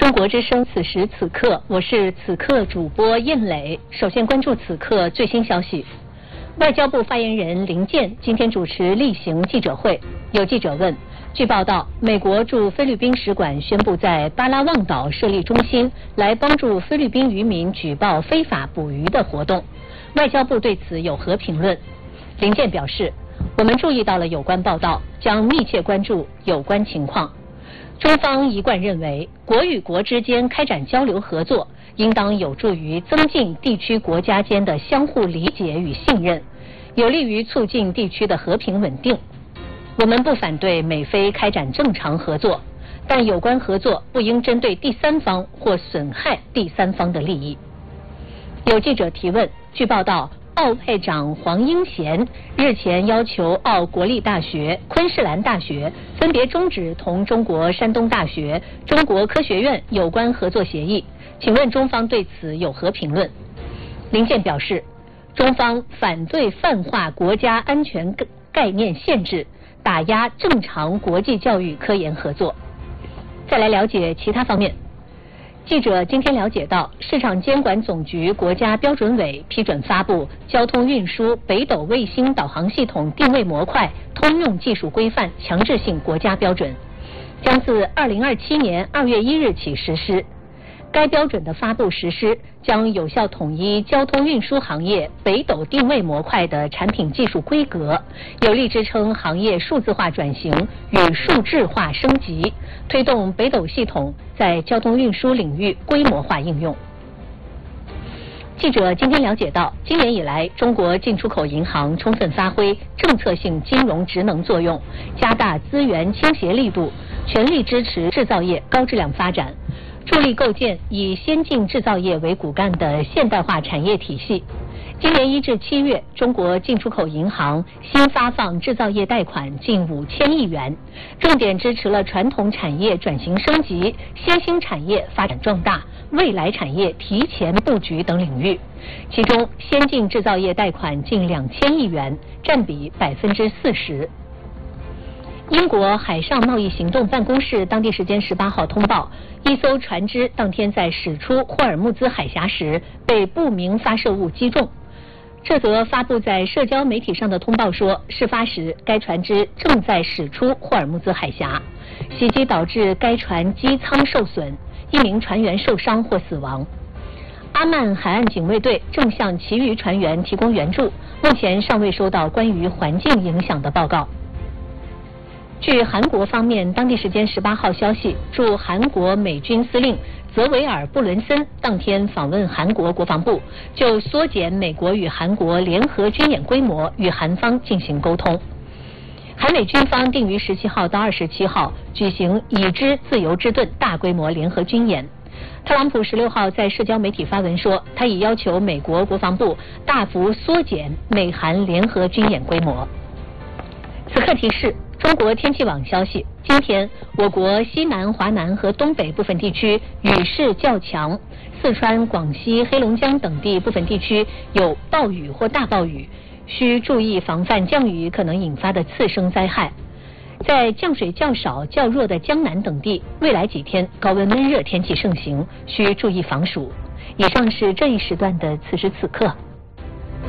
中国之声此时此刻，我是此刻主播燕磊。首先关注此刻最新消息。外交部发言人林健今天主持例行记者会，有记者问，据报道，美国驻菲律宾使馆宣布在巴拉望岛设立中心，来帮助菲律宾渔民举报非法捕鱼的活动。外交部对此有何评论？林健表示，我们注意到了有关报道，将密切关注有关情况。中方一贯认为，国与国之间开展交流合作，应当有助于增进地区国家间的相互理解与信任，有利于促进地区的和平稳定。我们不反对美菲开展正常合作，但有关合作不应针对第三方或损害第三方的利益。有记者提问，据报道，澳派长黄英贤日前要求澳国立大学、昆士兰大学分别终止同中国山东大学、中国科学院有关合作协议，请问中方对此有何评论？林健表示，中方反对泛化国家安全概念限制，打压正常国际教育科研合作。再来了解其他方面。记者今天了解到，市场监管总局国家标准委批准发布交通运输北斗卫星导航系统定位模块通用技术规范强制性国家标准，将自2027年2月1日起实施。该标准的发布实施将有效统一交通运输行业北斗定位模块的产品技术规格，有力支撑行业数字化转型与数智化升级，推动北斗系统在交通运输领域规模化应用。记者今天了解到，今年以来，中国进出口银行充分发挥政策性金融职能作用，加大资源倾斜力度，全力支持制造业高质量发展，助力构建以先进制造业为骨干的现代化产业体系。今年1至7月，中国进出口银行新发放制造业贷款近5000亿元，重点支持了传统产业转型升级、新兴产业发展壮大、未来产业提前布局等领域。其中，先进制造业贷款近2000亿元，占比40%。英国海上贸易行动办公室当地时间18号通报，一艘船只当天在驶出霍尔木兹海峡时被不明发射物击中。这则发布在社交媒体上的通报说，事发时该船只正在驶出霍尔木兹海峡，袭击导致该船机舱受损，1名船员受伤或死亡。阿曼海岸警卫队正向其余船员提供援助，目前尚未收到关于环境影响的报告。据韩国方面当地时间18号消息，驻韩国美军司令泽维尔·布伦森当天访问韩国国防部，就缩减美国与韩国联合军演规模与韩方进行沟通。韩美军方定于17号到27号举行已知自由之盾大规模联合军演。特朗普16号在社交媒体发文说，他已要求美国国防部大幅缩减美韩联合军演规模。此刻提示，中国天气网消息，今天我国西南、华南和东北部分地区雨势较强，四川、广西、黑龙江等地部分地区有暴雨或大暴雨，需注意防范降雨可能引发的次生灾害。在降水较少、较弱的江南等地，未来几天高温闷热天气盛行，需注意防暑。以上是这一时段的此时此刻。